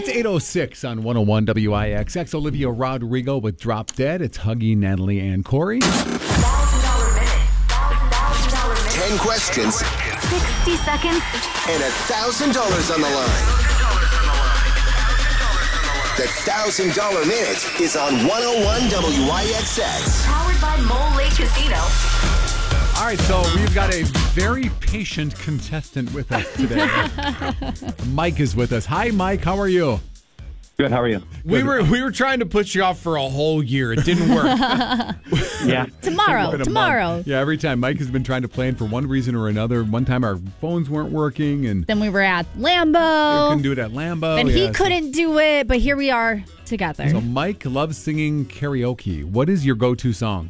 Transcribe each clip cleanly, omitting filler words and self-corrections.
It's 8:06 on 101 WIXX. Olivia Rodrigo with Drop Dead. It's Huggy, Natalie, and Corey. $1,000 minute. 10 questions 60 seconds. and $1,000 on the line. The $1,000 minute is on 101 WIXX. Powered by Mole Lake Casino. All right, so we've got a very patient contestant with us today. Mike is with us. Hi, Mike. How are you? Good. How are you? We were trying to put you off for a whole year. It didn't work. Yeah. Tomorrow. Yeah, every time Mike has been trying to plan for one reason or another. One time our phones weren't working, and Then we were at we Lambeau. couldn't do it at Lambeau. And he so- couldn't do it, but here we are together. So Mike loves singing karaoke. What is your go-to song?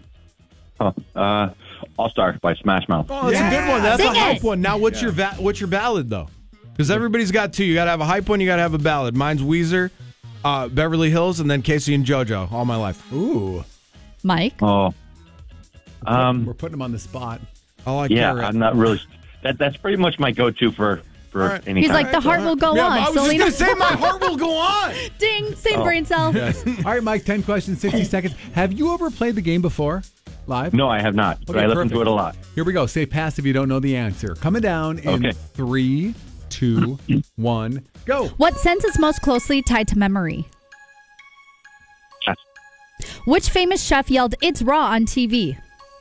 All Star by Smash Mouth. Oh, that's a good one. That's Sing a hype it. one. Now, what's your ballad though? Because everybody's got two. You got to have a hype one. You got to have a ballad. Mine's Weezer, Beverly Hills, and then Casey and JoJo. All my life. Ooh, Mike? Oh. we're putting him on the spot. I like Yeah, Carrot. I'm not really. That's pretty much my go-to for right. any He's time. like, the heart will go Yeah, on. I was just Selena. going to say my heart will go on. Ding, same brain cell. Yes. All right, Mike. 10 questions, 60 seconds. Have you ever played the game before? Live? No, I have not, but Okay, I listen perfect. to it a lot. Here we go. Say pass if you don't know the answer. Coming down in Okay. 3, 2, 1, go. What sense is most closely tied to memory? Pass. Which famous chef yelled, "It's raw" on TV?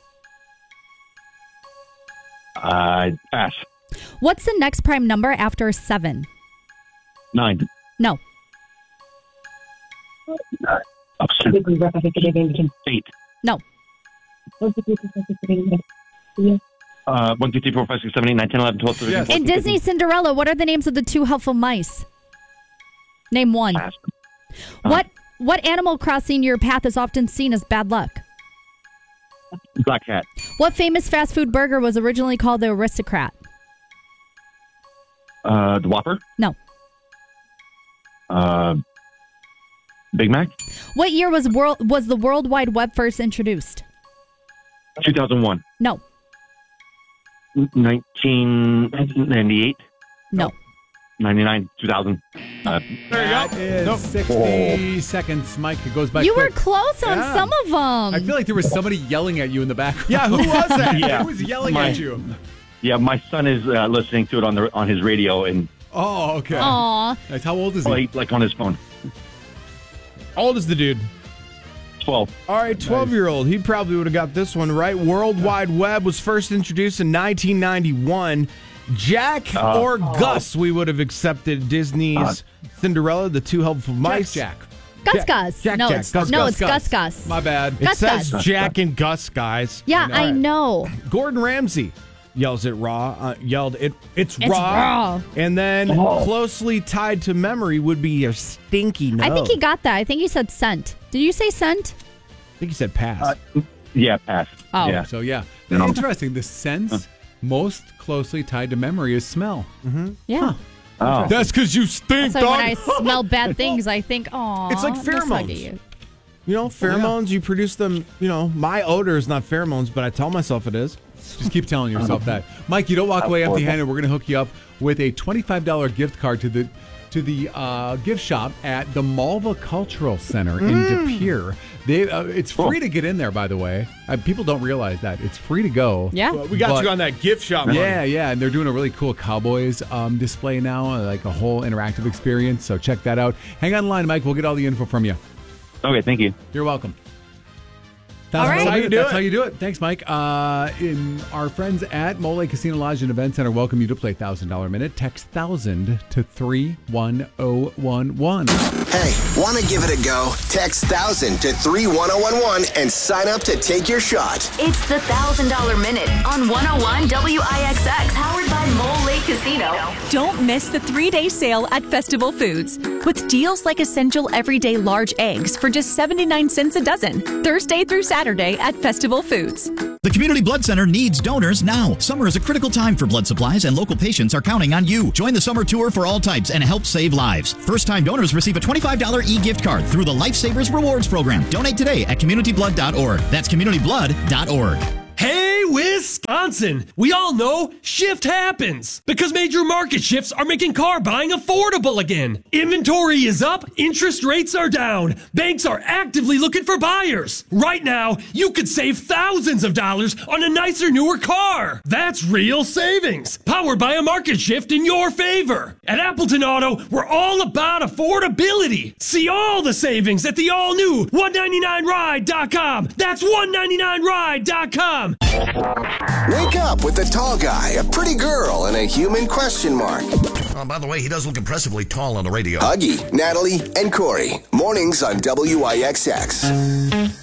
Pass. What's the next prime number after 7? 9. No. 8. No. 1, 2, 3, 4, 5, 6, 7, 8, 9, 10, 11, 12, 13, Yes. 14, In Disney 15. Cinderella, what are the names of the 2 helpful mice? Name one. Pass. What Animal Crossing your path is often seen as bad luck? Black Cat. What famous fast food burger was originally called the Aristocrat? The Whopper. No. Big Mac. What year was the World Wide Web first introduced? 2001. No. 1998. No. 99. 2000. There you go. That is Nope. 60 seconds. Mike, it goes by You quick. were close on Yeah. some of them. I feel like there was somebody yelling at you in the background. Yeah, who was that? Yeah. Who was yelling My- at you? Yeah, my son is listening to it on his radio and Oh, okay. Aw. Nice. How old is he? like on his phone. How old is the dude? 12. All right, 12-year-old. He probably would have got this one right. World Wide Web was first introduced in 1991. Jack or Gus, we would have accepted Disney's Cinderella, the 2 helpful mice. Jack. Gus Gus. Jack, No, Jack. it's Gus, no, Gus, it's Gus Gus. My bad. It Gus, says Gus. Jack and Gus, guys. Yeah, I know. Gordon Ramsay yells it raw. It's raw. raw. And then closely tied to memory would be a stinky nose. I think he got that. I think he said scent. Did you say scent? I think he said pass. Yeah, pass. Oh. Yeah. So, yeah. No. Interesting. The sense most closely tied to memory is smell. Yeah. Oh. That's because you stink, So when dog. I smell bad things, I think, oh, It's like pheromones. You know, pheromones, you produce them, my odor is not pheromones, but I tell myself it is. Just keep telling yourself that. Mike, you don't walk away empty-handed. We're going to hook you up with a $25 gift card to the gift shop at the Malva Cultural Center in De Pere. It's free to get in there, by the way. People don't realize that. It's free to go. Yeah. We got you on that gift shop money. Yeah, and they're doing a really cool Cowboys display now, like a whole interactive experience. So check that out. Hang on the line, Mike. We'll get all the info from you. Okay, thank you. You're welcome. All right. That's how you do it. it. That's how you do it. Thanks, Mike. In our friends at Mole Lake Casino Lodge and Event Center welcome you to play $1,000 minute. Text 1,000 to 31011. Hey, want to give it a go? Text 1,000 to 31011 and sign up to take your shot. It's the $1,000 minute on 101 WIXX. Powered by Mole Lake Casino. Don't miss the 3-day sale at Festival Foods with deals like essential everyday large eggs for just 79 cents a dozen. Thursday through Saturday at Festival Foods. The Community Blood Center needs donors now. Summer is a critical time for blood supplies, and local patients are counting on you. Join the summer tour for all types and help save lives. First-time donors receive a $25 e-gift card through the Lifesavers Rewards Program. Donate today at communityblood.org. That's communityblood.org. Hey, Wisconsin! We all know shift happens because major market shifts are making car buying affordable again. Inventory is up, interest rates are down, banks are actively looking for buyers. Right now, you could save thousands of dollars on a nicer, newer car. That's real savings, powered by a market shift in your favor. At Appleton Auto, we're all about affordability. See all the savings at the all-new 199ride.com. That's 199ride.com. Wake up with the tall guy, a pretty girl, and a human question mark. By the way, he does look impressively tall on the radio. Huggy, Natalie, and Corey. Mornings on WIXX.